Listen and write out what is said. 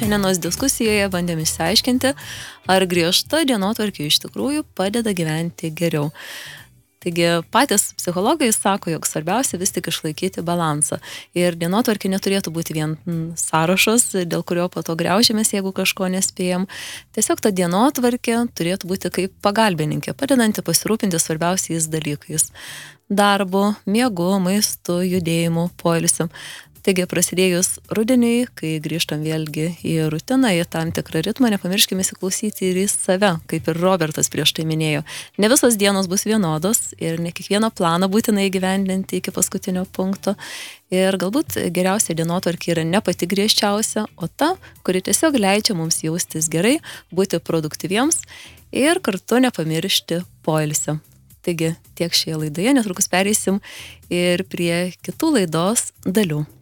šiandienos diskusijoje bandėm išsiaiškinti, ar griežta dienotvarkė iš tikrųjų padeda gyventi geriau. Taigi patys psichologai sako, jog svarbiausia vis tik išlaikyti balansą. Ir dienotvarkė neturėtų būti vien sąrašas, dėl kurio po to griaužiamės, jeigu kažko nespėjam. Tiesiog ta dienotvarkė turėtų būti kaip pagalbininkė, padedanti pasirūpinti svarbiausiais dalykais. Darbu, miegu, maistu, judėjimu, poilsiu. Taigi prasidėjus rudeniui, kai grįžtam vėlgi į rutiną, į tam tikrą ritmą, nepamirškime įsiklausyti ir į save, kaip ir Robertas prieš tai minėjo. Ne visos dienos bus vienodos ir ne kiekvieną planą būtinai įgyvendinti iki paskutinio punkto. Ir galbūt geriausia dienotvarkė yra ne pati griežčiausia, o ta, kuri tiesiog leidžia mums jaustis gerai, būti produktyviems ir kartu nepamiršti poilsio. Taigi tiek šioje laidoje, netrukus pereisim ir prie kitų laidos dalių.